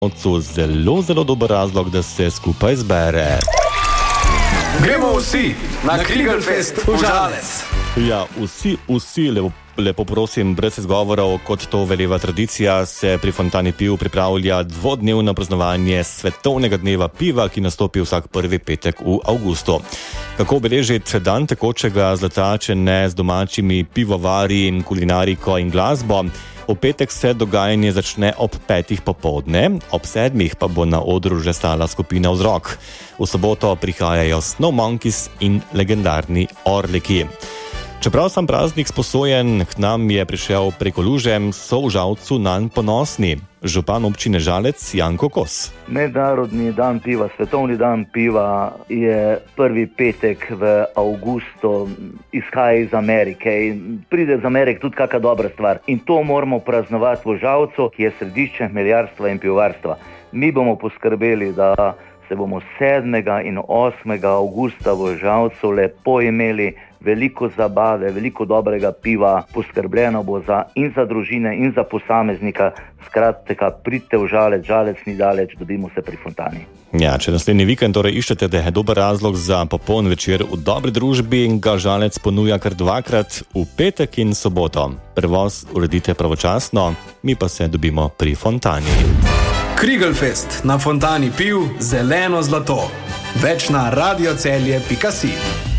zelo dober razlog, da se skupaj zbere. Gremo vsi na Krigelfest v Žalec. Ja, vsi lepo prosim, brez izgovorov, kot to veleva tradicija, se pri Fontani piv pripravlja dvodnevno praznovanje svetovnega dneva piva, ki nastopi vsak prvi petek v avgustu. Kako obeležiti dan tekočega zlata, če ne z domačimi pivovarji in kulinariko in glasbo? V petek se dogajanje začne ob 5 popoldne, ob 7 pa bo na odru že stala skupina Vzrok. V soboto prihajajo Snow Monkeys in legendarni Orleki. Čeprav sam praznik sposojen, k nam je prišel preko luže, so v Žalcu nanj ponosni. Župan občine Žalec Janko Kos. Mednarodni dan piva, svetovni dan piva je prvi petek v avgustu, izhaja iz Amerike in pride z Amerike tudi kakšna dobra stvar. In to moramo praznovati v Žalcu, ki je središče hmeljarstva in pivovarstva. Mi bomo poskrbeli, da se bomo 7. in 8. avgusta v Žalcu lepo imeli, veliko zabave, veliko dobrega piva, poskrbljeno bo in za družine in za posameznika. Skratka, pridite v Žalec, Žalec ni daleč, dobimo se pri Fontani. Ja, če naslednji vikend torej iščete, da je dober razlog za popoln večer v dobri družbi, ga Žalec ponuja kar dvakrat, v petek in soboto. Prevoz uredite pravočasno, mi pa se dobimo pri Fontani. Krigelfest na Fontani piv zeleno zlato. Več na radiocelje.si.